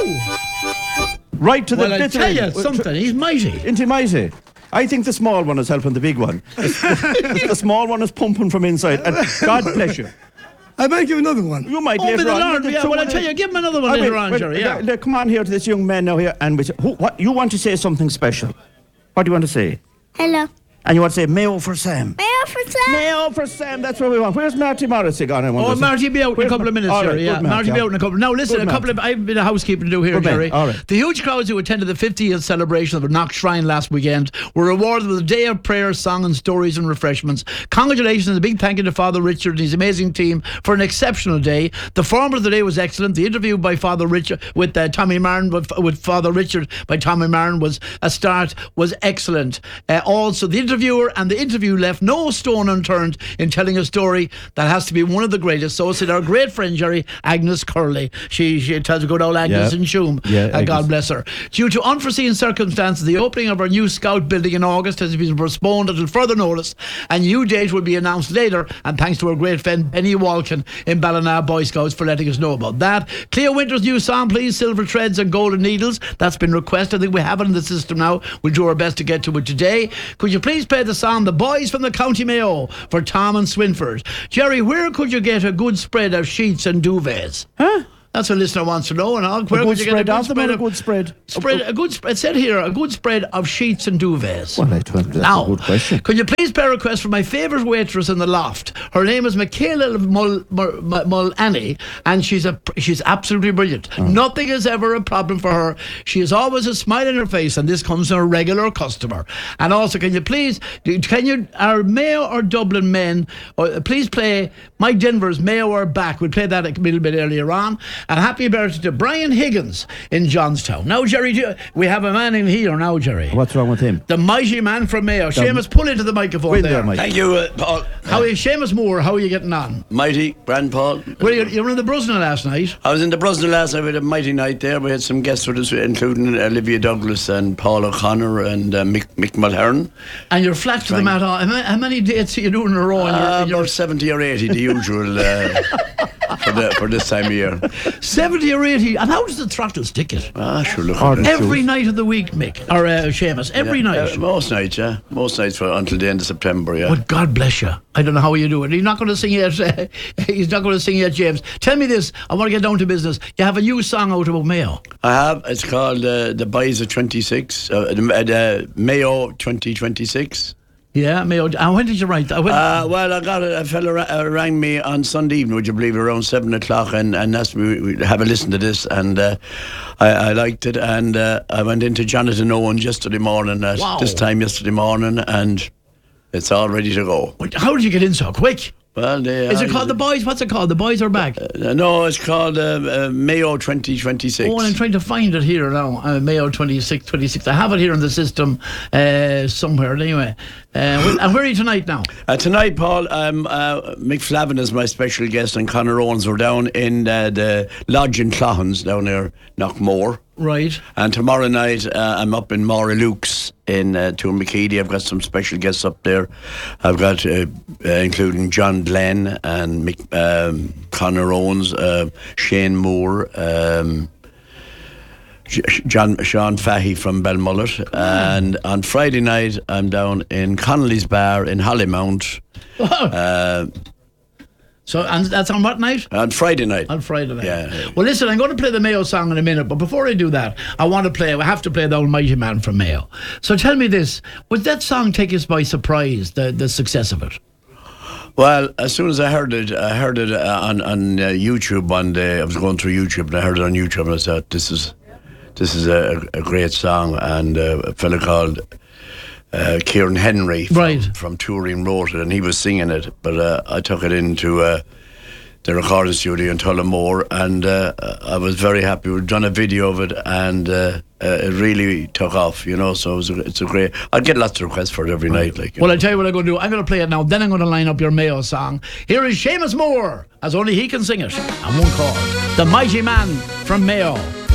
Right to the Well, I bitter tell you end. something. He's mighty. Isn't he mighty? I think the small one is helping the big one. The small one is pumping from inside. And God bless you. I might give another one. You might Oh, later the on. Lord, yeah. Well, I tell you, give him another one later on, Jerry. Yeah. Come on here to this young man now here, and what you want to say something special? What do you want to say? Hello. And you want to say Mayo for Sam? Mayo for Sam. Mayo for Sam. That's what we want. Where's Marty Morrissey gone? Oh, Marty be out in a couple of minutes, Jerry. Yeah, Marty be out in a couple. Now, listen, Good, a couple of. I've a bit of housekeeping to do here, Good man. Jerry. All right. The huge crowds who attended the 50th celebration of the Knock Shrine last weekend were rewarded with a day of prayer, song, and stories and refreshments. Congratulations and a big thank you to Father Richard and his amazing team for an exceptional day. The format of the day was excellent. The interview by Father Richard with Tommy Martin with Father Richard by Tommy Martin was excellent. Also, the interviewer and the interview left no stone unturned in telling a story that has to be one of the greatest. So said our great friend Jerry, Agnes Curley. She tells a good old Agnes in Shoom. Yeah, God bless her. Due to unforeseen circumstances, the opening of our new Scout building in August has been postponed until further notice. A new date will be announced later, and thanks to our great friend Benny Walkin in Ballina Boy Scouts for letting us know about that. Cleo Winter's new song, please, Silver Threads and Golden Needles. That's been requested. I think we have it in the system now. We'll do our best to get to it today. Could you please play the song The Boys from the County Mayo for Tom and Swinford? Jerry, where could you get a good spread of sheets and duvets? Huh? That's what a listener wants to know. And where could you get a good spread of... good spread? A good spread. It said here, a good spread of sheets and duvets. Well, that's a good question. Could you please play a request for my favourite waitress in the loft? Her name is Michaela Mulany, and she's absolutely brilliant. Oh. Nothing is ever a problem for her. She has always a smile on her face, and this comes from a regular customer. And also, our Mayo or Dublin men, please play Mike Denver's Mayo or Back. We'll play that a little bit earlier on. And happy birthday to Brian Higgins in Johnstown. Now, Jerry, we have a man in here now, Jerry. What's wrong with him? The mighty man from Mayo. Seamus, pull into the microphone there. Thank you, Paul. How are you, Seamus Moore? How are you getting on? Mighty, Grand Paul. Well, you were in the Brusna last night. I was in the Brusna last night. We had a mighty night there. We had some guests with us, including Olivia Douglas and Paul O'Connor and Mick Mulhern. And you're flat to the mat. How many dates are you doing in a row? About 70 or 80, the usual for this time of year. 70 or 80. And how does the throttle stick it? Sure, look. Every night of the week, Mick. Or Seamus. Every night. Most nights, yeah. Most nights until the end of September, yeah. But God bless you. I don't know how you do it. He's not going to sing yet. He's not going to sing yet, James. Tell me this. I want to get down to business. You have a new song out about Mayo. I have. It's called The Boys of 26. Mayo 2026. Yeah, Mayo. And when did you write that? Well, I got a fella rang me on Sunday evening, would you believe, around 7 o'clock, and asked me to have a listen to this, and I liked it, and I went into Jonathan Owen yesterday morning, this time yesterday morning, and it's all ready to go. How did you get in so quick? Well, is it called The Boys? What's it called? The Boys Are Back? No, it's called Mayo 2026. Oh, and I'm trying to find it here now. Mayo 26. I have it here in the system somewhere. Anyway, and where are you tonight now? Tonight, Paul, Mick Flavin is my special guest, and Conor Owens. We're down in the lodge in Clohans down near Knockmore. Right. And tomorrow night, I'm up in Moralukes in Tourmakeedy. I've got some special guests up there. I've got including John Glenn and Conor Owens, Shane Moore, Sean Fahey from Belmullet. And on Friday night, I'm down in Connolly's Bar in Hollymount. So, and that's on what night? On Friday night. On Friday night. Yeah. Well, listen, I'm going to play the Mayo song in a minute, but before I do that, I have to play the Almighty Man from Mayo. So tell me this, would that song take us by surprise, the success of it? Well, as soon as I heard it on YouTube one day. I was going through YouTube and I heard it on YouTube, and I thought, this is a great song, and a fella called Kieran Henry from Turin wrote it, and he was singing it, but I took it into the recording studio in Tullamore, and I was very happy. We've done a video of it, and it really took off, you know, so it's a great... I'd get lots of requests for it every night. Well, I'll tell you what I'm going to do. I'm going to play it now, then I'm going to line up your Mayo song. Here is Seamus Moore, as only he can sing it, and one called The Mighty Man from Mayo.